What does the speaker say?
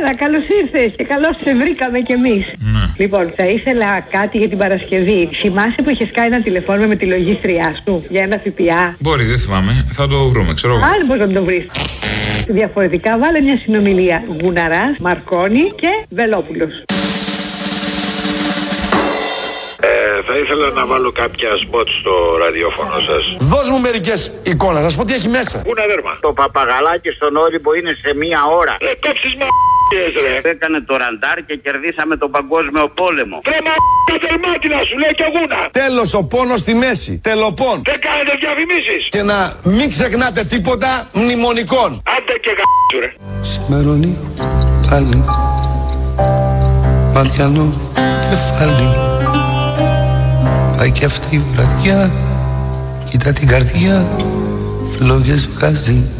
Καλησπέρα, καλώς ήρθες και καλώς σε βρήκαμε κι εμείς. Ναι. Λοιπόν, θα ήθελα κάτι για την Παρασκευή. Θυμάσαι που είχες κάνει ένα τηλεφώνημα με τη λογίστριά σου για ένα ΦΠΑ? Μπορεί, δεν θυμάμαι. Θα το βρούμε, ξέρω εγώ. Άλλο πώς να το βρεις. Διαφορετικά βάλε μια συνομιλία. Γουναράς, Μαρκόνη και Βελόπουλος. Θα ήθελα να βάλω κάποια σποτ στο ραδιόφωνο σας. Δώσ' μου μερικές εικόνες, να σου πω τι έχει μέσα. Πού να δέρμα. Το παπαγαλάκι στον Όλυμπο είναι σε μία ώρα. Κόψεις ρε. Έκανε το ραντάρ και κερδίσαμε τον παγκόσμιο πόλεμο. Ρε δερμάτινα σου λέει και γούνα. Τέλος ο πόνος στη μέση. Τελοπών. Δεν κάνετε διαφημίσεις. Και να μην ξεχνάτε τίποτα μνημονικών. Άντε και γ***σου ρε. Σημερώνει πάλι ματιανό κεφάλι. Πάει κι αυτή η βραδιά, κοίτα την καρδιά, φλόγες βγάζει.